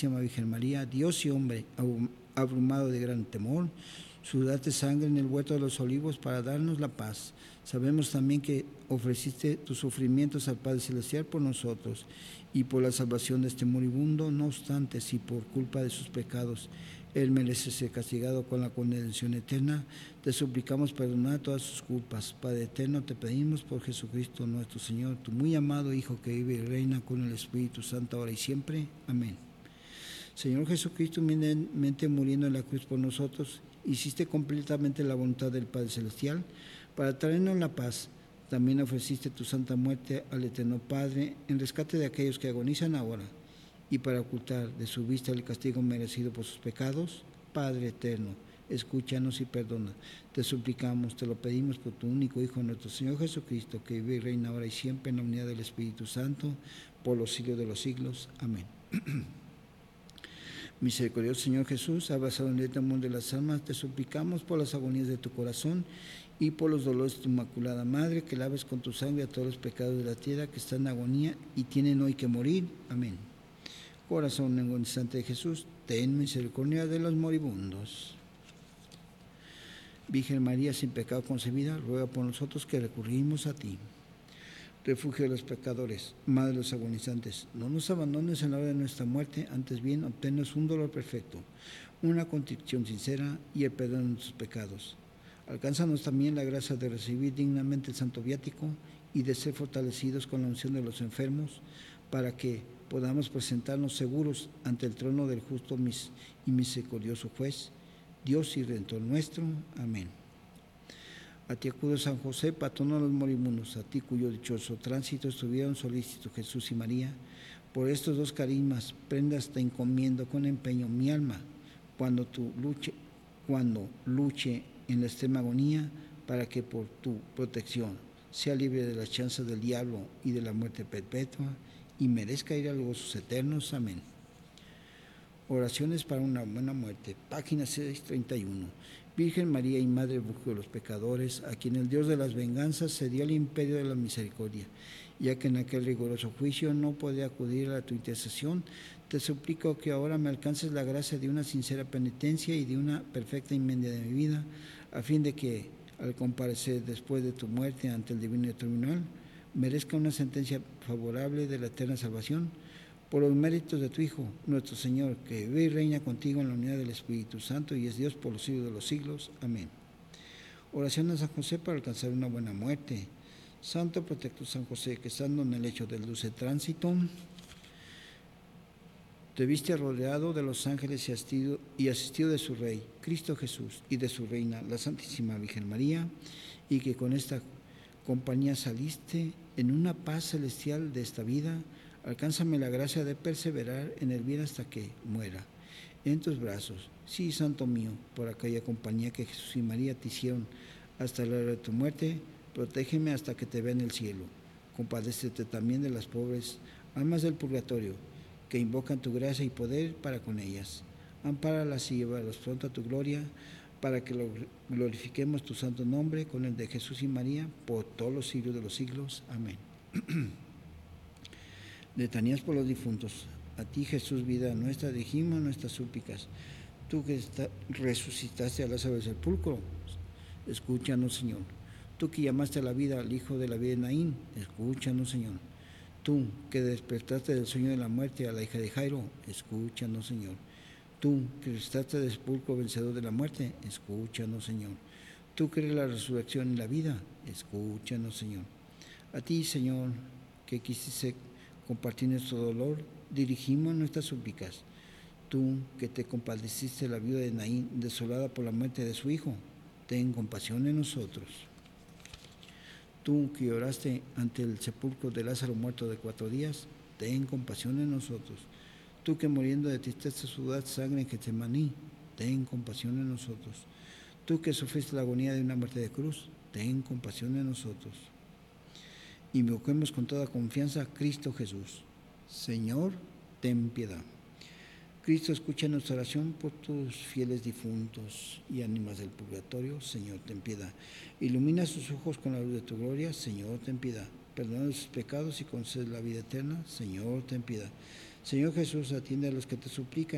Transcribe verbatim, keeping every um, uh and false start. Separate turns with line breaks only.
Santísima Virgen María, Dios y hombre, abrumado de gran temor, sudaste sangre en el huerto de los olivos para darnos la paz. Sabemos también que ofreciste tus sufrimientos al Padre Celestial por nosotros y por la salvación de este moribundo. No obstante, si por culpa de sus pecados Él merece ser castigado con la condenación eterna, te suplicamos perdonar todas sus culpas. Padre eterno, te pedimos por Jesucristo nuestro Señor, tu muy amado Hijo, que vive y reina con el Espíritu Santo ahora y siempre. Amén. Señor Jesucristo, humildemente muriendo en la cruz por nosotros, hiciste completamente la voluntad del Padre Celestial para traernos la paz. También ofreciste tu santa muerte al Eterno Padre en rescate de aquellos que agonizan ahora y para ocultar de su vista el castigo merecido por sus pecados. Padre eterno, escúchanos y perdona. Te suplicamos, te lo pedimos por tu único Hijo, nuestro Señor Jesucristo, que vive y reina ahora y siempre en la unidad del Espíritu Santo, por los siglos de los siglos. Amén. Misericordioso Señor Jesús, abrazado en el amor de las almas, te suplicamos por las agonías de tu corazón y por los dolores de tu inmaculada Madre, que laves con tu sangre a todos los pecados de la tierra que están en agonía y tienen hoy que morir. Amén. Corazón agonizante de Jesús, ten misericordia de los moribundos. Virgen María, sin pecado concebida, ruega por nosotros que recurrimos a ti. Refugio de los pecadores, Madre de los agonizantes, no nos abandones en la hora de nuestra muerte, antes bien obténnos un dolor perfecto, una contrición sincera y el perdón de nuestros pecados. Alcánzanos también la gracia de recibir dignamente el santo viático y de ser fortalecidos con la unción de los enfermos, para que podamos presentarnos seguros ante el trono del justo y misericordioso juez, Dios y Redentor nuestro. Amén. A ti acudo, San José, patrono de los moribundos, a ti cuyo dichoso tránsito estuvieron solícitos Jesús y María. Por estos dos carismas, prendas te encomiendo con empeño mi alma, cuando, tu luche, cuando luche en la extrema agonía, para que por tu protección sea libre de las chanzas del diablo y de la muerte perpetua, y merezca ir a los gozos eternos. Amén. Oraciones para una buena muerte. Página seiscientos treinta y uno. Virgen María y Madre refugio de los pecadores, a quien el Dios de las venganzas cedió el imperio de la misericordia, ya que en aquel riguroso juicio no podía acudir a tu intercesión, te suplico que ahora me alcances la gracia de una sincera penitencia y de una perfecta enmienda de mi vida, a fin de que, al comparecer después de tu muerte ante el divino tribunal, merezca una sentencia favorable de la eterna salvación, por los méritos de tu Hijo, nuestro Señor, que vive y reina contigo en la unidad del Espíritu Santo y es Dios por los siglos de los siglos. Amén. Oración a San José para alcanzar una buena muerte. Santo protector San José, que estando en el lecho del dulce tránsito, te viste rodeado de los ángeles y asistido, y asistido de su Rey, Cristo Jesús, y de su Reina, la Santísima Virgen María, y que con esta compañía saliste en una paz celestial de esta vida. Alcánzame la gracia de perseverar en el bien hasta que muera en tus brazos. Sí, Santo mío, por aquella compañía que Jesús y María te hicieron hasta la hora de tu muerte, protégeme hasta que te vea en el cielo. Compadécete también de las pobres almas del purgatorio, que invocan tu gracia y poder para con ellas. Ampáralas y llévalas pronto a tu gloria, para que glorifiquemos tu santo nombre con el de Jesús y María por todos los siglos de los siglos. Amén. Letanías por los difuntos. A ti, Jesús, vida nuestra, dirigimos nuestras súplicas. Tú que está, resucitaste a Lázaro del sepulcro, escúchanos, Señor. Tú que llamaste a la vida al hijo de la vida de Naín, escúchanos, Señor. Tú que despertaste del sueño de la muerte a la hija de Jairo, escúchanos, Señor. Tú que resucitaste del sepulcro vencedor de la muerte, escúchanos, Señor. Tú que eres la resurrección y la vida, escúchanos, Señor. A ti, Señor, que quisiste compartir nuestro dolor, dirigimos nuestras súplicas. Tú que te compadeciste de la viuda de Naín, desolada por la muerte de su hijo, ten compasión en nosotros. Tú que lloraste ante el sepulcro de Lázaro muerto de cuatro días, ten compasión en nosotros. Tú que muriendo de tristeza sudaste sangre en Getsemaní, ten compasión en nosotros. Tú que sufriste la agonía de una muerte de cruz, ten compasión en nosotros. Invoquemos con toda confianza a Cristo Jesús. Señor, ten piedad. Cristo, escucha nuestra oración por tus fieles difuntos y ánimas del purgatorio. Señor, ten piedad. Ilumina sus ojos con la luz de tu gloria. Señor, ten piedad. Perdona sus pecados y concede la vida eterna. Señor, ten piedad. Señor Jesús, atiende a los que te suplican.